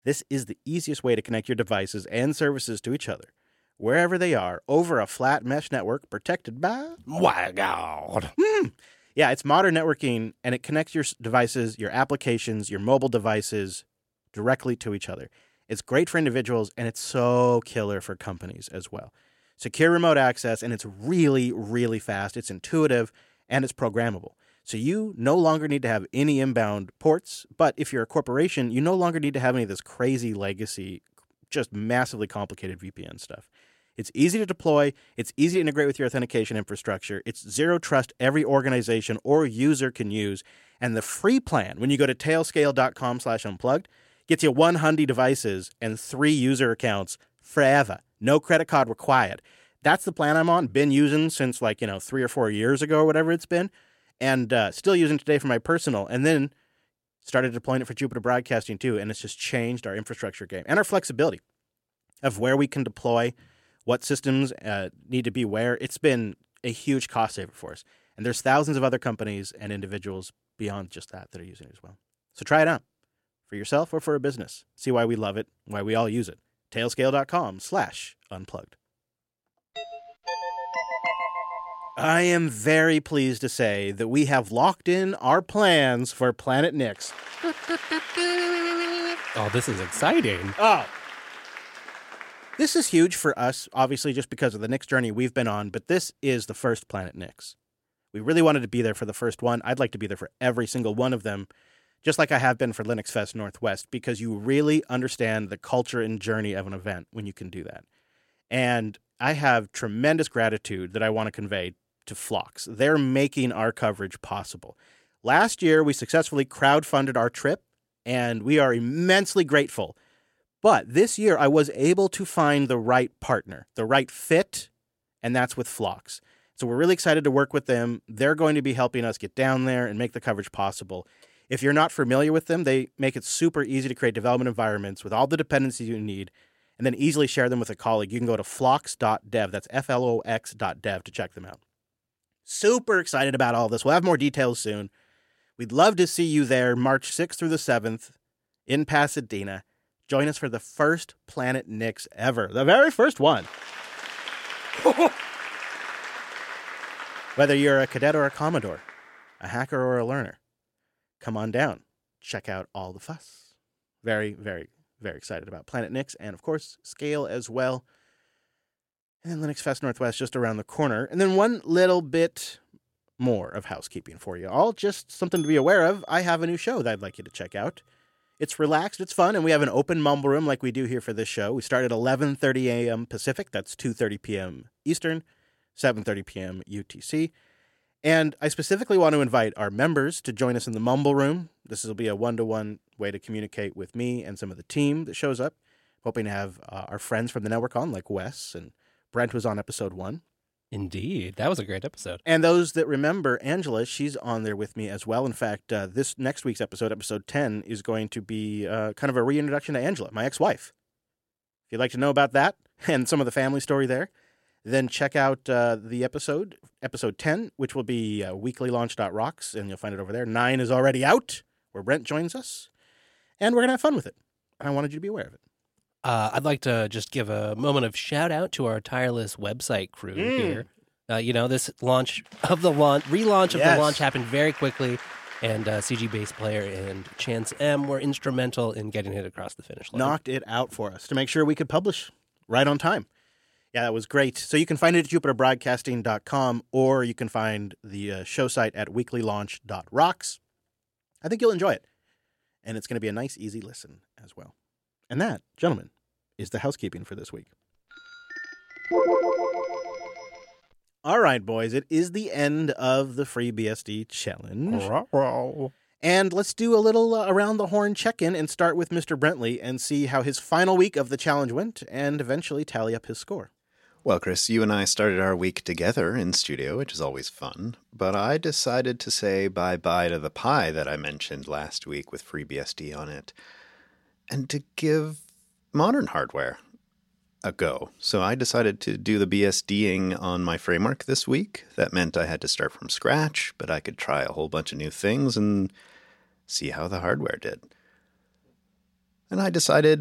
This is the easiest way to connect your devices and services to each other, wherever they are, over a flat mesh network protected by... My God. Yeah, it's modern networking, and it connects your devices, your applications, your mobile devices directly to each other. It's great for individuals, and it's so killer for companies as well. Secure remote access, and it's really, really fast. It's intuitive, and it's programmable. So you no longer need to have any inbound ports, but if you're a corporation, you no longer need to have any of this crazy legacy, just massively complicated VPN stuff. It's easy to deploy. It's easy to integrate with your authentication infrastructure. It's zero trust every organization or user can use. And the free plan, when you go to tailscale.com/unplugged, gets you 100 devices and 3 user accounts forever. No credit card required. That's the plan I'm on. Been using since 3 or 4 years ago or whatever it's been. And still using today for my personal. And then started deploying it for Jupiter Broadcasting too. And it's just changed our infrastructure game and our flexibility of where we can deploy, what systems need to be where. It's been a huge cost saver for us. And there's thousands of other companies and individuals beyond just that are using it as well. So try it out for yourself or for a business. See why we love it, why we all use it. Tailscale.com/unplugged. I am very pleased to say that we have locked in our plans for Planet Nix. Oh, this is exciting. Oh. This is huge for us, obviously, just because of the Nix journey we've been on, but this is the first Planet Nix. We really wanted to be there for the first one. I'd like to be there for every single one of them, just like I have been for Linux Fest Northwest, because you really understand the culture and journey of an event when you can do that. And I have tremendous gratitude that I want to convey to Phlox. They're making our coverage possible. Last year, we successfully crowdfunded our trip, and we are immensely grateful. But this year, I was able to find the right partner, the right fit, and that's with Phlox. So we're really excited to work with them. They're going to be helping us get down there and make the coverage possible. If you're not familiar with them, they make it super easy to create development environments with all the dependencies you need, and then easily share them with a colleague. You can go to phlox.dev, that's FLOX.dev, to check them out. Super excited about all this. We'll have more details soon. We'd love to see you there March 6th through the 7th in Pasadena. Join us for the first Planet Nix ever. The very first one. Whether you're a cadet or a Commodore, a hacker or a learner, come on down. Check out all the fuss. Very, very, very excited about Planet Nix and, of course, Scale as well. And then Linux Fest Northwest just around the corner. And then one little bit more of housekeeping for you all. Just something to be aware of. I have a new show that I'd like you to check out. It's relaxed, it's fun, and we have an open mumble room like we do here for this show. We start at 11:30 a.m. Pacific. That's 2:30 p.m. Eastern, 7:30 p.m. UTC. And I specifically want to invite our members to join us in the mumble room. This will be a one-to-one way to communicate with me and some of the team that shows up. Hoping to have our friends from the network on, like Wes, and Brent was on episode 1. Indeed. That was a great episode. And those that remember Angela, she's on there with me as well. In fact, this next week's episode, episode 10, is going to be kind of a reintroduction to Angela, my ex-wife. If you'd like to know about that and some of the family story there, then check out the episode 10, which will be weeklylaunch.rocks, and you'll find it over there. 9 is already out, where Brent joins us, and we're going to have fun with it. And I wanted you to be aware of it. I'd like to just give a moment of shout out to our tireless website crew here. This relaunch of the launch happened very quickly, and CG Bass Player and Chance M were instrumental in getting it across the finish line. Knocked it out for us to make sure we could publish right on time. Yeah, that was great. So you can find it at jupiterbroadcasting.com, or you can find the show site at weeklylaunch.rocks. I think you'll enjoy it, and it's going to be a nice, easy listen as well. And that, gentlemen, is the housekeeping for this week. All right, boys, it is the end of the FreeBSD challenge. And let's do a little around the horn check-in and start with Mr. Brentley and see how his final week of the challenge went and eventually tally up his score. Well, Chris, you and I started our week together in studio, which is always fun, but I decided to say bye-bye to the Pi that I mentioned last week with FreeBSD on it, and to give modern hardware a go. So I decided to do the BSDing on my framework this week. That meant I had to start from scratch, but I could try a whole bunch of new things and see how the hardware did. And I decided